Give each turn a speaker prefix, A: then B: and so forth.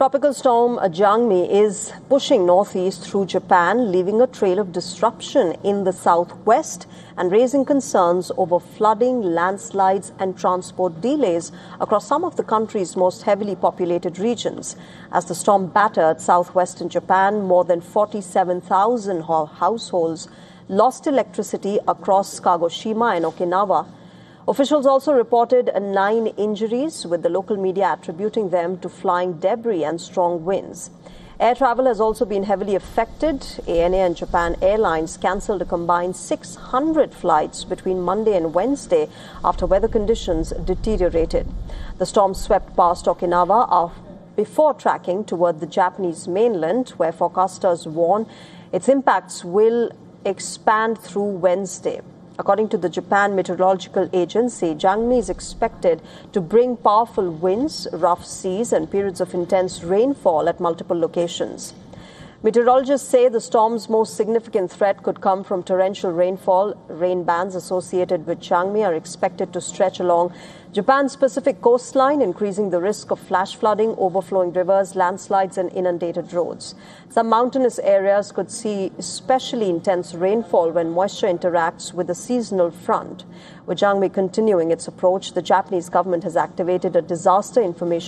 A: Tropical storm Jangmi is pushing northeast through Japan, leaving a trail of disruption in the southwest and raising concerns over flooding, landslides and transport delays across some of the country's most heavily populated regions. As the storm battered southwestern Japan, more than 47,000 households lost electricity across Kagoshima and Okinawa. Officials also reported 9 injuries, with the local media attributing them to flying debris and strong winds. Air travel has also been heavily affected. ANA and Japan Airlines cancelled a combined 600 flights between Monday and Wednesday after weather conditions deteriorated. The storm swept past Okinawa before tracking toward the Japanese mainland, where forecasters warn its impacts will expand through Wednesday. According to the Japan Meteorological Agency, Jangmi is expected to bring powerful winds, rough seas and periods of intense rainfall at multiple locations. Meteorologists say the storm's most significant threat could come from torrential rainfall. Rain bands associated with Jangmi are expected to stretch along Japan's Pacific coastline, increasing the risk of flash flooding, overflowing rivers, landslides and inundated roads. Some mountainous areas could see especially intense rainfall when moisture interacts with a seasonal front. With Jangmi continuing its approach, the Japanese government has activated a disaster information